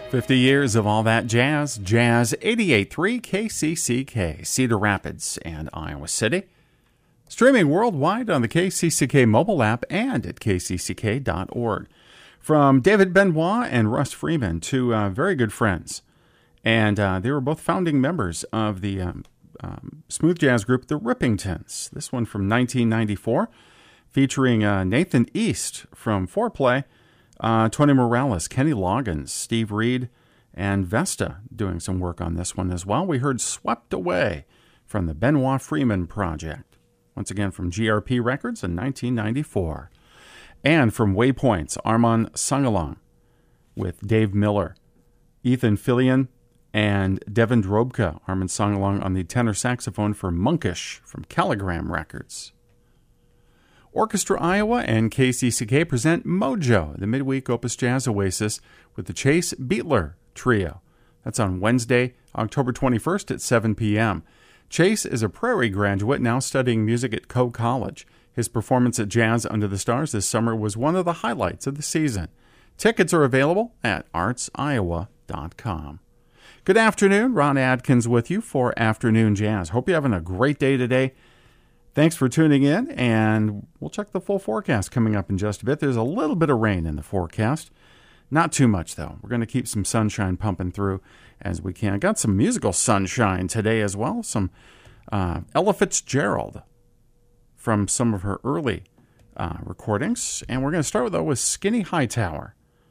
50 years of all that jazz. Jazz 88.3 KCCK, Cedar Rapids and Iowa City. Streaming worldwide on the KCCK mobile app and at kcck.org. From David Benoit and Russ Freeman, two very good friends. And they were both founding members of the smooth jazz group, the Rippingtons. This one from 1994, featuring Nathan East from Foreplay, Tony Morales, Kenny Loggins, Steve Reed, and Vesta doing some work on this one as well. We heard Swept Away from the Benoit Freeman Project, once again from GRP Records in 1994. And from Waypoints, Armand Sangalong with Dave Miller, Ethan Fillion, and Devin Drobka. Armand Sangalong on the tenor saxophone for Monkish from Caligram Records. Orchestra Iowa and KCCK present Mojo, the midweek Opus Jazz Oasis with the Chase Beatler Trio. That's on Wednesday, October 21st at 7 p.m. Chase is a Prairie graduate now studying music at Coe College. His performance at Jazz Under the Stars this summer was one of the highlights of the season. Tickets are available at artsiowa.com. Good afternoon, Ron Adkins with you for Afternoon Jazz. Hope you're having a great day today. Thanks for tuning in, and we'll check the full forecast coming up in just a bit. There's a little bit of rain in the forecast. Not too much, though. We're going to keep some sunshine pumping through as we can. Got some musical sunshine today as well. Some Ella Fitzgerald from some of her early recordings. And we're going to start, though, with Skinny Hightower.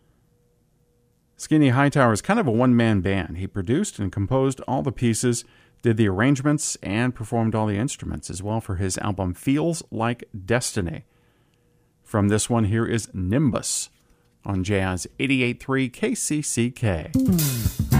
Skinny Hightower is kind of a one-man band. He produced and composed all the pieces, did the arrangements, and performed all the instruments as well for his album Feels Like Destiny. From this one, here is Nimbus on Jazz 88.3 KCCK.